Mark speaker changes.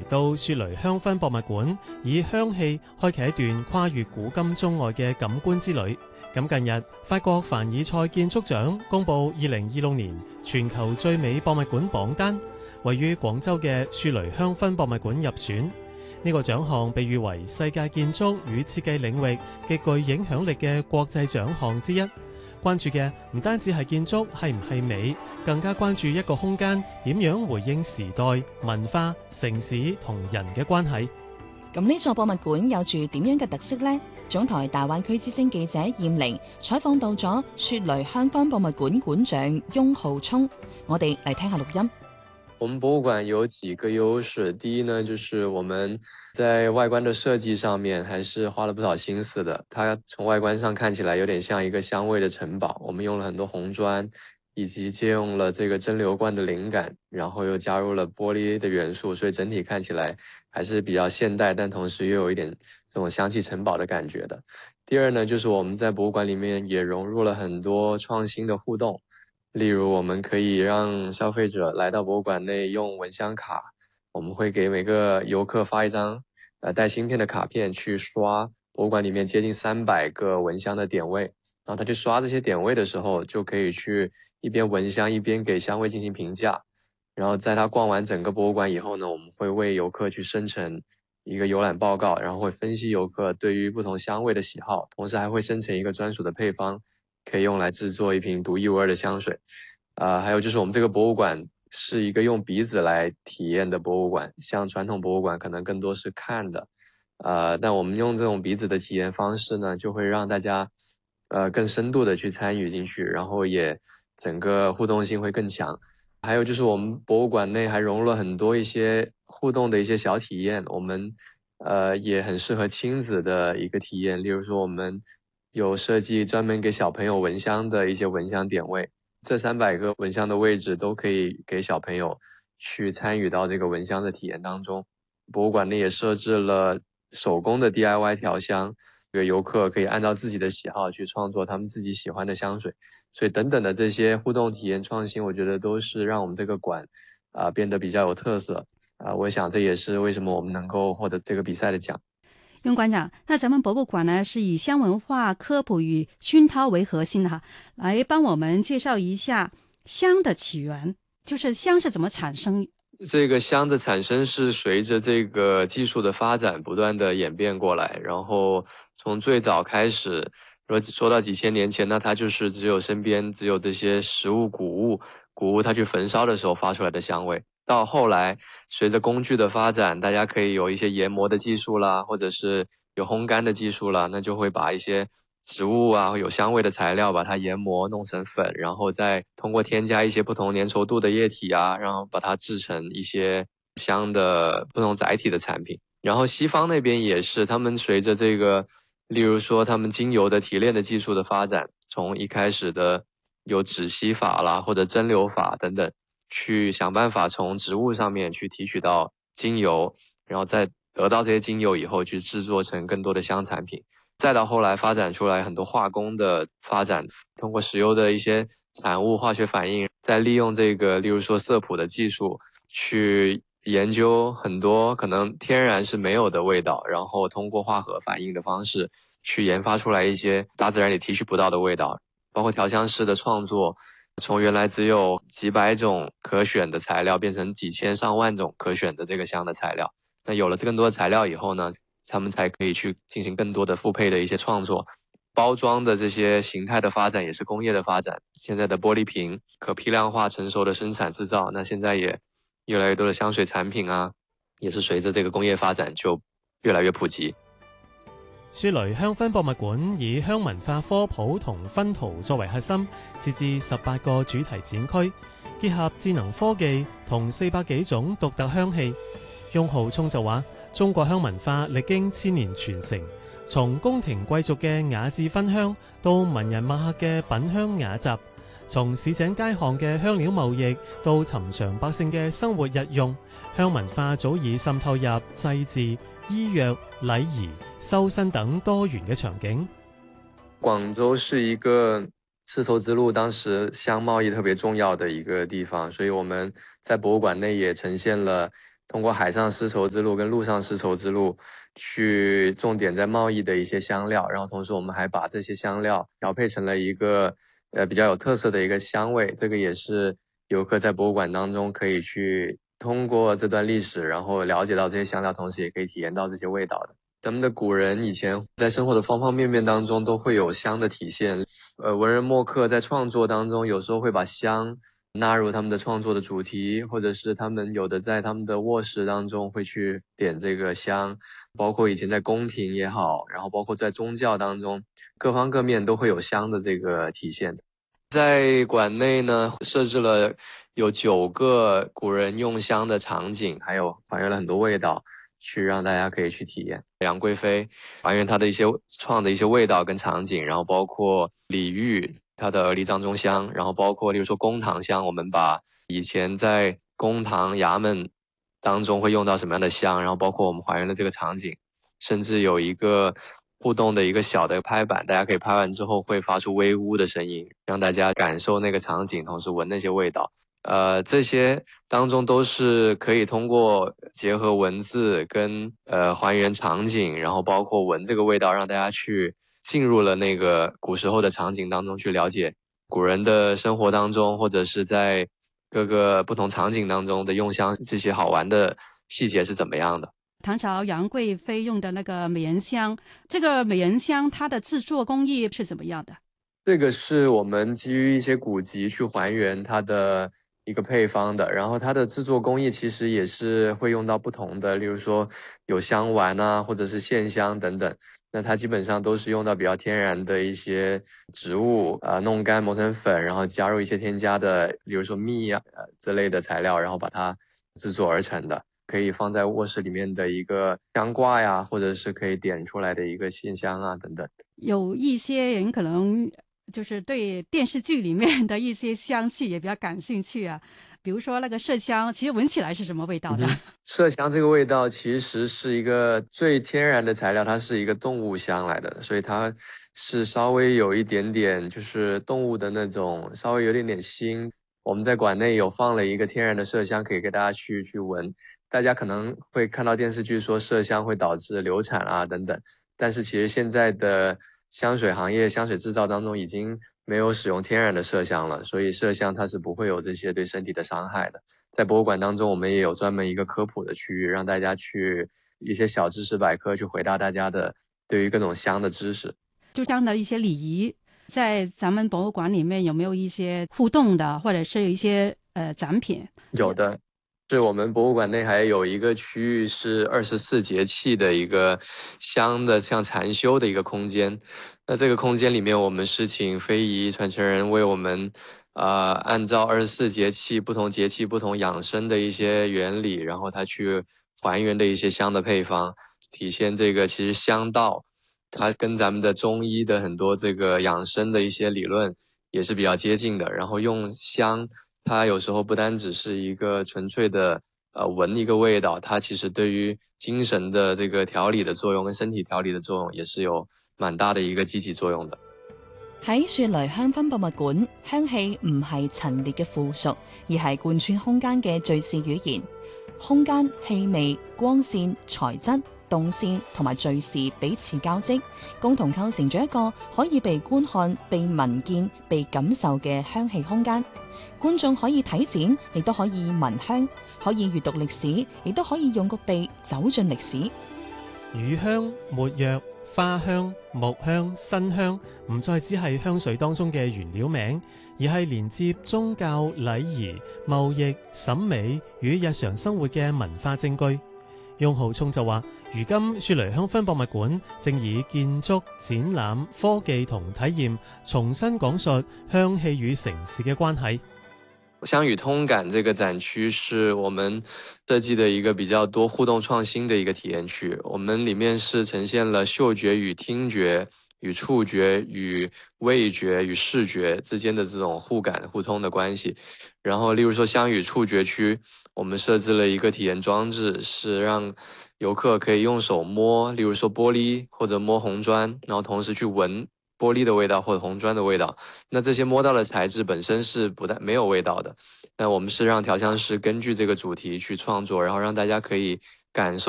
Speaker 1: 到雪雷香薰博物館，以香氣開啟一段跨越古今中外嘅感官之旅。咁近日，法國凡爾賽建築獎公布2026年全球最美博物館榜單，位於廣州嘅雪雷香薰博物館入選。呢個獎項被譽為世界建築與設計領域極具影響力嘅國際獎項之一。關注嘅唔單止係建築係唔係美，更加關注一個空間點樣回應時代、文化、城市同人嘅關係。
Speaker 2: 咁呢座博物館有住點樣嘅特色呢？總台大灣區之聲記者燕玲採訪到咗雪雷香薰博物館館長翁浩聰，我哋嚟聽下錄音。
Speaker 3: 我們博物館有幾個優勢，第一呢，就是我們在外觀的設計上面還是花了不少心思的。它從外觀上看起來有點像一個香味的城堡，我們用了很多紅磚，以及借用了這個蒸餾罐的靈感，然後又加入了玻璃的元素，所以整體看起來還是比較現代，但同時又有一點這種香氣城堡的感覺的。第二呢，就是我們在博物館裡面也融入了很多創新的互動。例如我們可以讓消費者來到博物館內用蚊香卡，我們會給每個遊客發一張帶芯片的卡片去刷博物館裡面接近300個蚊香的點位，然後他去刷這些點位的時候，就可以去一邊聞香一邊給香味進行評價。然後在他逛完整個博物館以後呢，我們會為遊客去生成一個遊覽報告，然後會分析遊客對於不同香味的喜好，同時還會生成一個專屬的配方，可以用來製作一瓶獨一無二的香水。還有就是我們這個博物館是一個用鼻子來體驗的博物館，像傳統博物館可能更多是看的，但我們用這種鼻子的體驗方式呢，就會讓大家更深度的去參與進去，然後也整個互動性會更強。還有就是我們博物館內還融入了很多一些互動的一些小體驗，我們也很適合親子的一個體驗，例如說我們有設計專門給小朋友聞香的一些聞香點位，這300個聞香的位置都可以給小朋友去參與到這個聞香的體驗當中。博物館內也設置了手工的 DIY 調香，這個遊客可以按照自己的喜好去創作他們自己喜歡的香水，所以等等的這些互動體驗創新，我覺得都是讓我們這個館變得比較有特色。我想這也是為什麼我們能夠獲得這個比賽的獎。
Speaker 4: 翁館長，那咱們博物館呢是以香文化科普與熏陶為核心的哈，來幫我們介紹一下香的起源，就是香是怎麼產生？
Speaker 3: 這個香的產生是隨着這個技術的發展不斷的演變過來，然後從最早開始，如果說到幾千年前，那它就是身邊只有這些食物谷物它去焚燒的時候發出來的香味。到後來，隨着工具的發展，大家可以有一些研磨的技術啦，或者是有烘乾的技術啦，那就會把一些植物啊有香味的材料把它研磨弄成粉，然後再通過添加一些不同粘稠度的液體啊，然後把它製成一些香的不同載體的產品。然後西方那邊也是，他們隨着這個，例如說他們精油的提煉的技術的發展，從一開始的有止吸法啦，或者蒸餾法等等，去想辦法從植物上面去提取到精油，然後再得到這些精油以後去製作成更多的香產品。再到後來發展出來很多化工的發展，通過石油的一些產物化學反應，再利用這個例如說色譜的技術去研究很多可能天然是沒有的味道，然後通過化合反應的方式去研發出來一些大自然裡提取不到的味道。包括調香師的創作，從原來只有幾百種可選的材料變成幾千上萬種可選的這個香的材料。那有了更多的材料以後呢，他們才可以去進行更多的複配的一些創作。包裝的這些形態的發展也是工業的發展，現在的玻璃瓶可批量化成熟的生產製造，那現在也越來越多的香水產品啊，也是隨着這個工業發展就越來越普及。
Speaker 1: 雪雷香薰博物館以香文化科普同薰陶作為核心，設置18個主題展區，結合智能科技同400幾種獨特香氣。翁浩聰就話：中國香文化歷經千年傳承，從宮廷貴族嘅雅致熏香到文人墨客嘅品香雅集，從市井街巷嘅香料貿易到尋常百姓嘅生活日用，香文化早已滲透入祭祀、醫藥、禮儀、修身等多元嘅場景。
Speaker 3: 廣州是一個絲綢之路當時香貿易特別重要的一個地方，所以我們在博物館內也呈現了通过海上丝绸之路跟陆上丝绸之路去重点在贸易的一些香料，然后同时我们还把这些香料调配成了一个比较有特色的一个香味，这个也是游客在博物馆当中可以去通过这段历史，然后了解到这些香料，同时也可以体验到这些味道的。咱们的古人以前在生活的方方面面当中都会有香的体现，文人墨客在创作当中有时候会把香纳入他们的创作的主题，或者是他们有的在他们的卧室当中会去点这个香，包括以前在宫廷也好，然后包括在宗教当中，各方各面都会有香的这个体现。在馆内呢，设置了有9个古人用香的场景，还有还原了很多味道，去让大家可以去体验。杨贵妃还原她的一些创的一些味道跟场景，然后包括李煜它的离藏中香，然后包括例如说公堂香，我们把以前在公堂衙门当中会用到什么样的香，然后包括我们还原了这个场景，甚至有一个互动的一个小的拍板，大家可以拍完之后会发出微呜的声音，让大家感受那个场景，同时闻那些味道。这些当中都是可以通过结合文字跟还原场景，然后包括闻这个味道，让大家去进入了那个古时候的场景当中，去了解古人的生活当中，或者是在各个不同场景当中的用香这些好玩的细节是怎么样的。
Speaker 4: 唐朝杨贵妃用的那个美人香，这个美人香它的制作工艺是怎么样的？
Speaker 3: 这个是我们基于一些古籍去还原它的一个配方的，然后它的制作工艺其实也是会用到不同的，例如说有香丸啊，或者是线香等等。那它基本上都是用到比较天然的一些植物弄干磨成粉，然后加入一些添加的，比如说蜜啊之类的材料，然后把它制作而成的。可以放在卧室里面的一个香挂呀，或者是可以点出来的一个线香啊等等。
Speaker 4: 有一些人可能就是对电视剧里面的一些香气也比较感兴趣啊，比如说那个麝香，其实闻起来是什么味道的？
Speaker 3: 麝香这个味道其实是一个最天然的材料，它是一个动物香来的，所以它是稍微有一点点就是动物的那种，稍微有点点腥。我们在馆内有放了一个天然的麝香，可以给大家去闻。大家可能会看到电视剧说麝香会导致流产啊等等，但是其实现在的香水行业、香水制造当中已经没有使用天然的麝香了，所以麝香它是不会有这些对身体的伤害的。在博物馆当中，我们也有专门一个科普的区域，让大家去一些小知识百科去回答大家的对于各种香的知识。
Speaker 4: 就这样的一些礼仪，在咱们博物馆里面有没有一些互动的，或者是有一些展品？
Speaker 3: 有的。是我们博物馆内还有一个区域是24节气的一个香的像禅修的一个空间。那这个空间里面，我们是请非遗传承人为我们按照24节气不同节气不同养生的一些原理，然后他去还原的一些香的配方，体现这个其实香道它跟咱们的中医的很多这个养生的一些理论也是比较接近的。然后用香，它有时候不单只是一个纯粹的闻一个味道，它其实对于精神的这个调理的作用跟身體調理的作用也是有蠻大的一個積極作用的。
Speaker 2: 喺雪雷香薰博物館，香氣唔係陳列嘅附屬，而係貫穿空間嘅敘事語言。空間、氣味、光線、材質、動線同埋敘事彼此交織，共同構成咗一個可以被觀看、被聞見、被感受嘅香氣空間。觀眾可以睇展，亦都可以聞香，可以閱讀歷史，亦都可以用個鼻走進歷史。
Speaker 1: 乳香、沒藥、花香、木香、新香唔再只係香水當中嘅原料名，而係連接宗教、禮儀、貿易、審美與日常生活嘅文化證據。翁浩聰就話：如今雪雷香薰博物館正以建築、展覽、科技同體驗重新講述香氣與城市嘅關係。
Speaker 3: 香與通感這個展區是我們設計的一個比較多互動創新的一個體驗區，我們裡面是呈現了嗅覺與聽覺與觸覺與味覺與視覺之間的這種互感互通的關係。然後例如說香與觸覺區，我們設置了一個體驗裝置，是讓遊客可以用手摸，例如說玻璃或者摸紅磚，然後同時去聞玻璃的味道或者红砖的味道。那这些摸到的材质本身是没有味道的。那我们是让调香师根据这个主题去创作，然后让大家可以感受